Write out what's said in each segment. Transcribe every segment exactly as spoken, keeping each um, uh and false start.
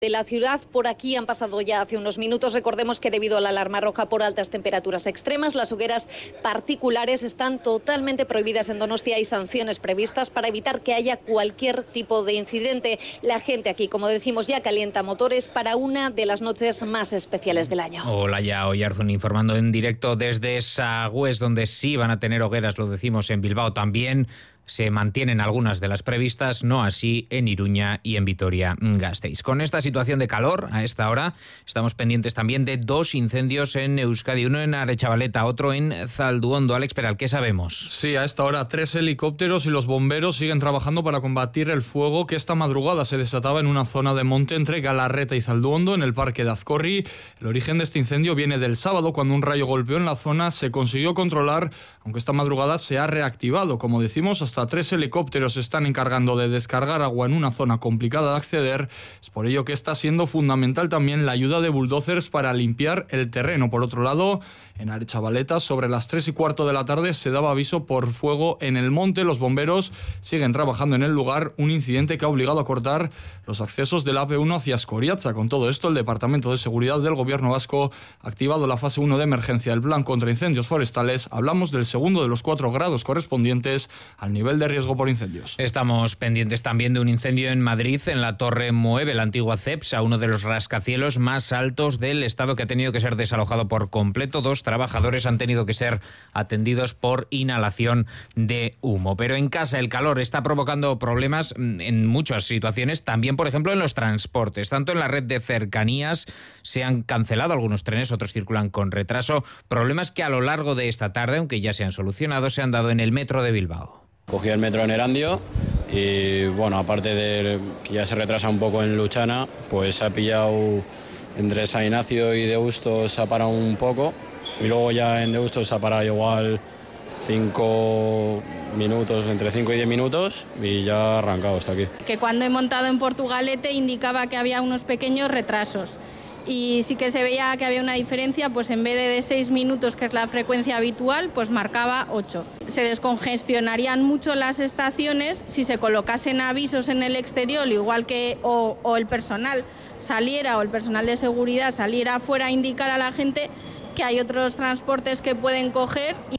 de la ciudad. Por aquí han pasado ya hace unos minutos. Recordemos que debido a la alarma roja por altas temperaturas extremas, las hogueras particulares están totalmente prohibidas en Donostia. Hay sanciones previstas para evitar que haya cualquier tipo de incidente. La gente aquí, como decimos, ya calienta motores para una de las noches más especiales del año. Hola, ya Oyarzun informando en directo desde Sagües, donde sí van a tener hogueras, lo decimos, en Bilbao también. Se mantienen algunas de las previstas, no así en Iruña y en Vitoria-Gasteiz. Con esta situación de calor, a esta hora, estamos pendientes también de dos incendios en Euskadi, uno en Aretxabaleta, otro en Zalduondo. Alex Peral, ¿qué sabemos? Sí, a esta hora tres helicópteros y los bomberos siguen trabajando para combatir el fuego que esta madrugada se desataba en una zona de monte entre Galarreta y Zalduondo, en el parque de Azcorri. El origen de este incendio viene del sábado, cuando un rayo golpeó en la zona. Se consiguió controlar, aunque esta madrugada se ha reactivado. Como decimos, hasta tres helicópteros se están encargando de descargar agua en una zona complicada de acceder. Es por ello que está siendo fundamental también la ayuda de bulldozers para limpiar el terreno. Por otro lado, en Aretxabaleta, sobre las tres y cuarto de la tarde, se daba aviso por fuego en el monte. Los bomberos siguen trabajando en el lugar, un incidente que ha obligado a cortar los accesos del A P uno hacia Escoriaza. Con todo esto, el Departamento de Seguridad del Gobierno Vasco ha activado la fase uno de emergencia del Plan contra Incendios Forestales. Hablamos del segundo de los cuatro grados correspondientes al nivel de riesgo por incendios. Estamos pendientes también de un incendio en Madrid, en la Torre Moeve, la antigua Cepsa, uno de los rascacielos más altos del estado, que ha tenido que ser desalojado por completo. Dos trabajadores han tenido que ser atendidos por inhalación de humo. Pero en casa el calor está provocando problemas en muchas situaciones, también por ejemplo en los transportes. Tanto en la red de cercanías se han cancelado algunos trenes, otros circulan con retraso. Problemas que a lo largo de esta tarde, aunque ya se han solucionado, se han dado en el metro de Bilbao. Cogí el metro en Erandio y, bueno, aparte de que ya se retrasa un poco en Luchana, pues se ha pillado entre San Ignacio y Deusto, se ha parado un poco, y luego ya en Deusto se ha parado igual cinco minutos, entre cinco y diez minutos, y ya ha arrancado hasta aquí. Que cuando he montado en Portugalete indicaba que había unos pequeños retrasos. Y sí que se veía que había una diferencia, pues en vez de, de seis minutos, que es la frecuencia habitual, pues marcaba ocho. Se descongestionarían mucho las estaciones si se colocasen avisos en el exterior, igual que o, o el personal saliera, o el personal de seguridad saliera afuera a indicar a la gente que hay otros transportes que pueden coger. Y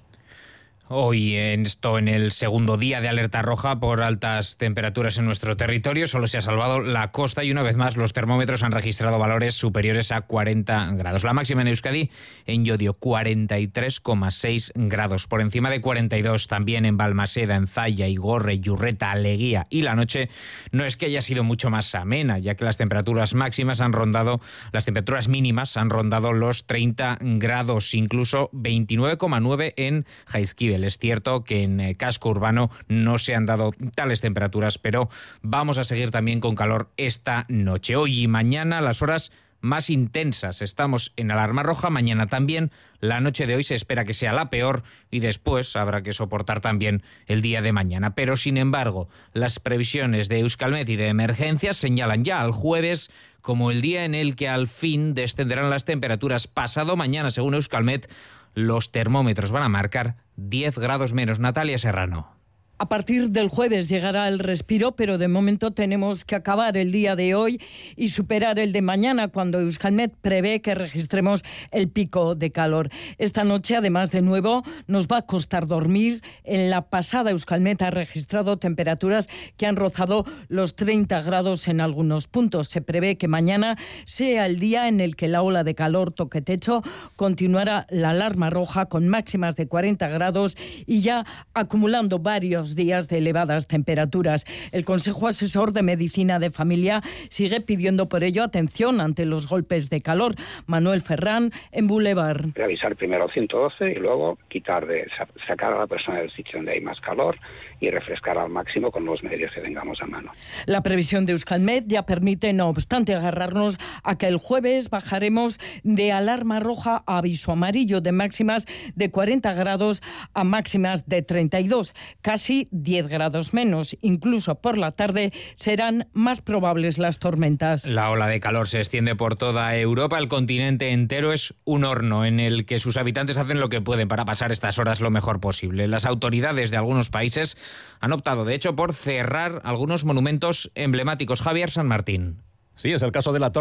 Hoy en esto, en el segundo día de alerta roja por altas temperaturas en nuestro territorio, solo se ha salvado la costa y una vez más los termómetros han registrado valores superiores a cuarenta grados. La máxima en Euskadi, en Llodio, cuarenta y tres coma seis grados. Por encima de cuarenta y dos también en Balmaseda, en Zalla, Igorre, Yurreta, Aleguía. Y la noche no es que haya sido mucho más amena, ya que las temperaturas máximas han rondado, las temperaturas mínimas han rondado los treinta grados, incluso veintinueve coma nueve en Jaizkibel. Es cierto que en eh, casco urbano no se han dado tales temperaturas, pero vamos a seguir también con calor esta noche. Hoy y mañana las horas más intensas. Estamos en alarma roja, mañana también. La noche de hoy se espera que sea la peor y después habrá que soportar también el día de mañana. Pero sin embargo, las previsiones de Euskalmet y de emergencias señalan ya al jueves como el día en el que al fin descenderán las temperaturas. Pasado mañana, según Euskalmet, los termómetros van a marcar diez grados menos. Natalia Serrano. A partir del jueves llegará el respiro, pero de momento tenemos que acabar el día de hoy y superar el de mañana, cuando Euskalmet prevé que registremos el pico de calor. Esta noche, además, de nuevo, nos va a costar dormir. En la pasada Euskalmet ha registrado temperaturas que han rozado los treinta grados en algunos puntos. Se prevé que mañana sea el día en el que la ola de calor toque techo, continuará la alarma roja con máximas de cuarenta grados y ya acumulando varios días de elevadas temperaturas. El Consejo Asesor de Medicina de Familia sigue pidiendo por ello atención ante los golpes de calor. Manuel Ferrán, en Boulevard. Revisar primero ciento doce y luego quitar de sacar a la persona del sitio donde hay más calor y refrescar al máximo con los medios que tengamos a mano. La previsión de Euskalmet ya permite, no obstante, agarrarnos a que el jueves bajaremos de alarma roja a aviso amarillo, de máximas de cuarenta grados a máximas de treinta y dos, casi diez grados menos. Incluso por la tarde serán más probables las tormentas. La ola de calor se extiende por toda Europa. El continente entero es un horno en el que sus habitantes hacen lo que pueden para pasar estas horas lo mejor posible. Las autoridades de algunos países han optado, de hecho, por cerrar algunos monumentos emblemáticos. Javier San Martín. Sí, es el caso de la